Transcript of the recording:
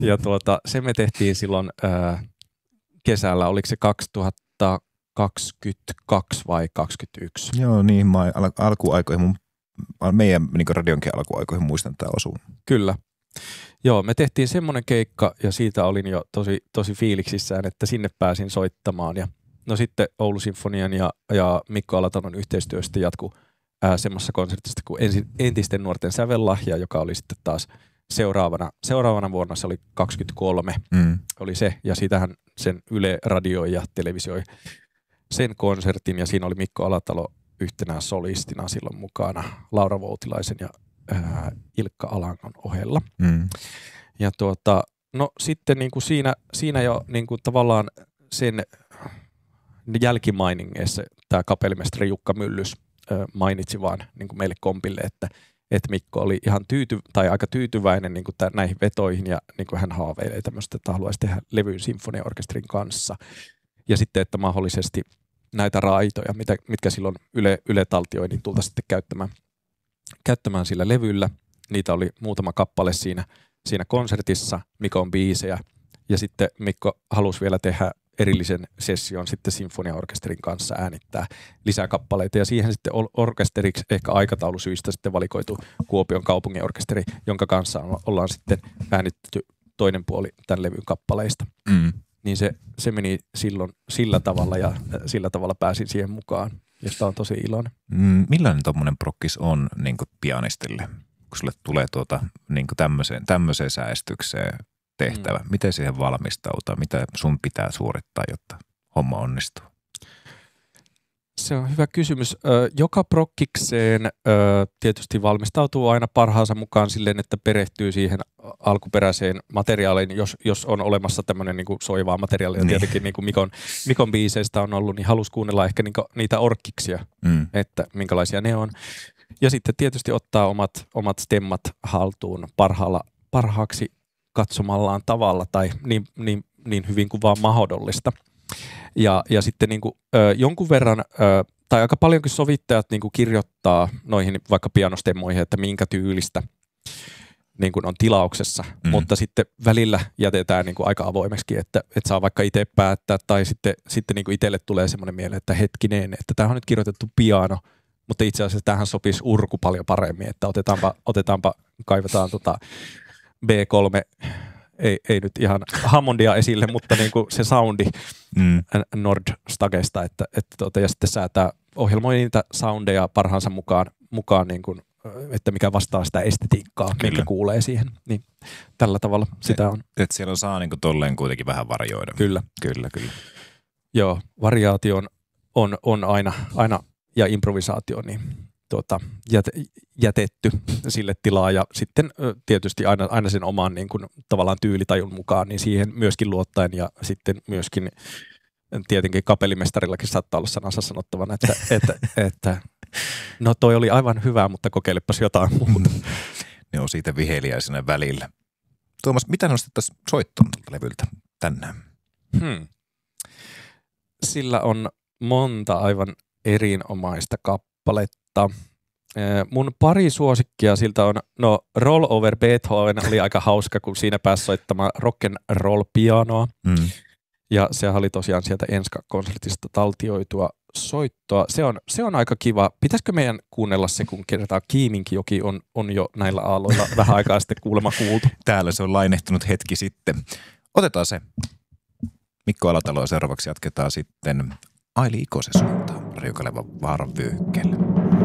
Ja se me tehtiin silloin kesällä, oliko se 2022 vai 2021? Joo, niin alkuaikoihin, meidän niin radionkin alkuaikoihin muistan, että tämä osuu. Kyllä. Joo, me tehtiin semmoinen keikka ja siitä olin jo tosi fiiliksissään, että sinne pääsin soittamaan. Ja no sitten Oulun Sinfonian ja Mikko Alatalon yhteistyöstä jatkui semmoisessa konsertista kuin entisten nuorten sävellahja, joka oli sitten taas seuraavana vuonna, se oli 23, oli se. Ja siitähän sen Yle radioi ja televisioi sen konsertin ja siinä oli Mikko Alatalo yhtenä solistina silloin mukana Laura Voutilaisen ja Ilkka Alangon ohella. Ja no sitten niin kuin siinä jo niin kuin tavallaan sen jälkimainingeissa tämä kapellimestari Jukka Myllys mainitsi vaan niin kuin meille kompille, että Mikko oli ihan aika tyytyväinen niin kuin näihin vetoihin ja niin kuin hän haaveilee tämmöistä, että haluaisi tehdä levyn sinfoniaorkesterin kanssa. Ja sitten, että mahdollisesti näitä raitoja, mitkä silloin Yle taltioi, niin tulta sitten käyttämään sillä levyllä. Niitä oli muutama kappale siinä konsertissa, Mikon biisejä. Ja sitten Mikko halusi vielä tehdä erillisen session sitten sinfoniaorkesterin kanssa äänittää lisää kappaleita. Ja siihen sitten orkesteriksi ehkä aikataulusyistä sitten valikoitu Kuopion kaupunginorkesteri, jonka kanssa ollaan sitten äänitetty toinen puoli tämän levyn kappaleista. Niin se meni silloin sillä tavalla ja sillä tavalla pääsin siihen mukaan, josta on tosi iloinen. Millainen tuommoinen prokkis on niin kuin pianistille, kun sulle tulee niin kuin tämmöiseen säästykseen tehtävä? Miten siihen valmistautuu? Mitä sun pitää suorittaa, jotta homma onnistuu? Se on hyvä kysymys. Joka prokkikseen tietysti valmistautuu aina parhaansa mukaan silleen, että perehtyy siihen alkuperäiseen materiaaliin, jos on olemassa tämmöinen niin kuin soivaa materiaalia. Tietenkin niin kuin Mikon biiseistä on ollut, niin halusi kuunnella ehkä niitä orkkiksia, että minkälaisia ne on. Ja sitten tietysti ottaa omat stemmat haltuun parhaaksi katsomallaan tavalla tai niin hyvin kuin vaan mahdollista. Ja sitten niin kuin, jonkun verran, tai aika paljonkin sovittajat niin kuin kirjoittaa noihin vaikka pianostemmoihin, että minkä tyylistä niin kuin on tilauksessa, mutta sitten välillä jätetään niin kuin aika avoimeksi, että saa vaikka itse päättää, tai sitten niin kuin itselle tulee semmoinen mieleen, että hetkinen, että tämä on nyt kirjoitettu piano, mutta itse asiassa tähän sopisi urku paljon paremmin, että kaivetaan B3, ei nyt ihan Hammondia esille, mutta niin kuin se soundi Nord-stagesta, ja sitten säätää ohjelmoi niitä soundeja parhaansa mukaan niin kuin, että mikä vastaa sitä estetiikkaa, minkä kuulee siihen. Niin tällä tavalla sitä on. Että siellä saa niin kuin tolleen kuitenkin vähän varjoida. Kyllä. Joo, variaatio on aina ja improvisaatio niin jätetty sille tilaa ja sitten tietysti aina sen oman niin kuin, tavallaan tyylitajun mukaan, niin siihen myöskin luottaen ja sitten myöskin tietenkin kapellimestarillakin saattaa olla sanansa sanottavana, että no toi oli aivan hyvä, mutta kokeilepas jotain muuta. Ne on siitä viheliäisenä välillä. Tuomas, mitä nostettaisiin soittoon tuolta levyltä tänään? Sillä on monta aivan erinomaista kappaletta. Mun pari suosikkia siltä on, Roll Over Beethoven oli aika hauska, kun siinä pääsi soittamaan rock'n'roll pianoa. Ja sehän oli tosiaan sieltä Enska-konsertista taltioitua soittoa. Se on aika kiva. Pitäisikö meidän kuunnella se, kun kertaa Kiiminkijoki on jo näillä aalloilla vähän aikaa sitten kuulemma kuultu? Täällä se on lainehtunut hetki sitten. Otetaan se. Mikko Alatalo ja seuraavaksi jatketaan sitten Aili Ikosen suuntaan Radio Kalevan Vaaran vyöhykkeelle.